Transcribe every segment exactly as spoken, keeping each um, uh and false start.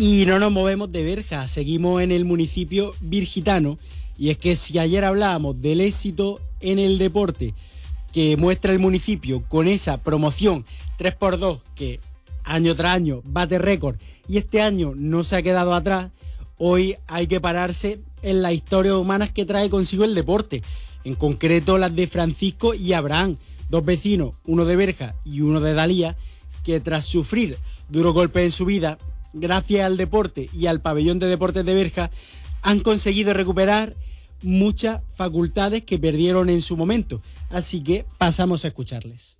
Y no nos movemos de Berja, seguimos en el municipio virgitano. Y es que si ayer hablábamos del éxito en el deporte que muestra el municipio con esa promoción tres por dos que año tras año bate récord y este año no se ha quedado atrás, hoy hay que pararse en las historias humanas que trae consigo el deporte, en concreto las de Francisco y Abraham, dos vecinos, uno de Berja y uno de Dalía, que tras sufrir duros golpes en su vida, gracias al deporte y al pabellón de deportes de Berja, han conseguido recuperar muchas facultades que perdieron en su momento. Así que pasamos a escucharles.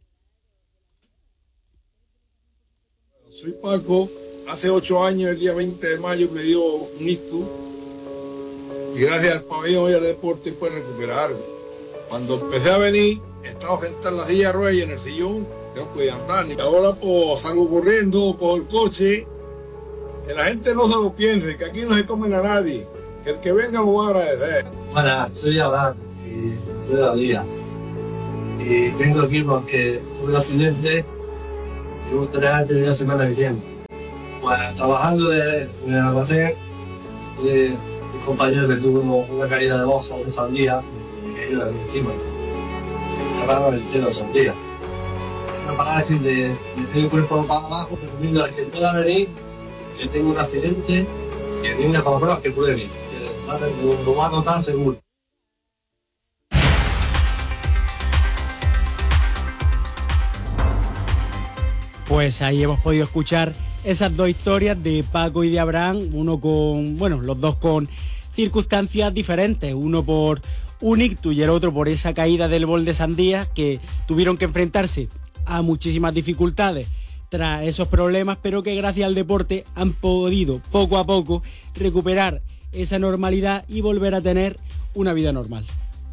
Soy Paco. Hace ocho años, el día veinte de mayo, me dio un ictus. Y gracias al pabellón y al deporte pude recuperarme. Cuando empecé a venir, estaba sentado en la silla de ruedas y en el sillón, que no podía andar. Y ahora pues salgo corriendo por el coche. Que la gente no se lo piense, que aquí no se comen a nadie. Que el que venga lo va a agradecer. Hola, soy Abraham y soy de Dalía. Y vengo aquí porque tuve un accidente y me gustaría tener una semana viviendo. Pues trabajando de, en el almacén, de, mi compañero que tuvo una caída de bolsa de sandía y me cayó de encima. Cerrado entero de sandía. Una parálisis de, de tener el cuerpo para abajo, recomiendo al que pueda venir, que tenga un accidente, que venga para pruebas que puede venir. Lo, lo va a notar seguro. Pues ahí hemos podido escuchar esas dos historias de Paco y de Abraham, uno con, bueno, los dos con circunstancias diferentes, uno por un ictus y el otro por esa caída del bol de sandía, que tuvieron que enfrentarse a muchísimas dificultades tras esos problemas, pero que gracias al deporte han podido poco a poco recuperar esa normalidad y volver a tener una vida normal.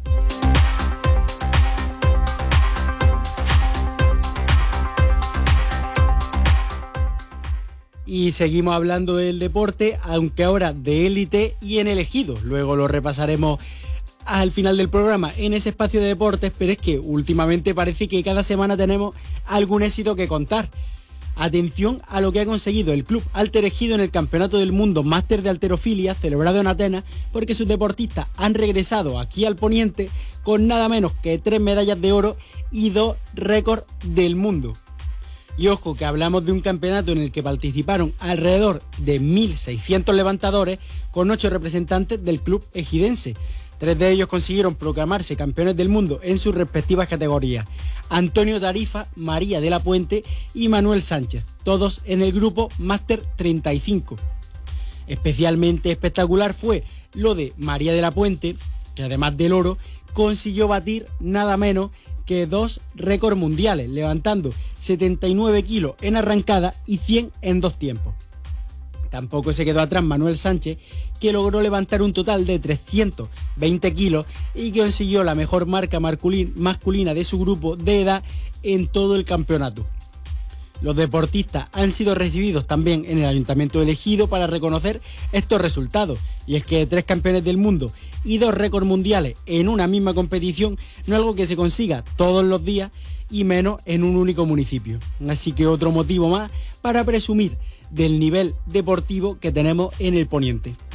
Y seguimos hablando del deporte, aunque ahora de élite y en el Ejido. Luego lo repasaremos al final del programa en ese espacio de deportes, pero es que últimamente parece que cada semana tenemos algún éxito que contar. Atención a lo que ha conseguido el Club Alter Ejido en el Campeonato del Mundo Máster de Halterofilia celebrado en Atenas, porque sus deportistas han regresado aquí al Poniente con nada menos que tres medallas de oro y dos récords del mundo. Y ojo que hablamos de un campeonato en el que participaron alrededor de mil seiscientos levantadores con ocho representantes del club ejidense. Tres de ellos consiguieron proclamarse campeones del mundo en sus respectivas categorías: Antonio Tarifa, María de la Puente y Manuel Sánchez, todos en el grupo Máster treinta y cinco. Especialmente espectacular fue lo de María de la Puente, que además del oro, consiguió batir nada menos que dos récords mundiales, levantando setenta y nueve kilos en arrancada y cien en dos tiempos. Tampoco se quedó atrás Manuel Sánchez, que logró levantar un total de trescientos veinte kilos y que consiguió la mejor marca masculina de su grupo de edad en todo el campeonato. Los deportistas han sido recibidos también en el Ayuntamiento de Ejido para reconocer estos resultados, y es que tres campeones del mundo y dos récords mundiales en una misma competición no es algo que se consiga todos los días y menos en un único municipio. Así que otro motivo más para presumir del nivel deportivo que tenemos en el Poniente.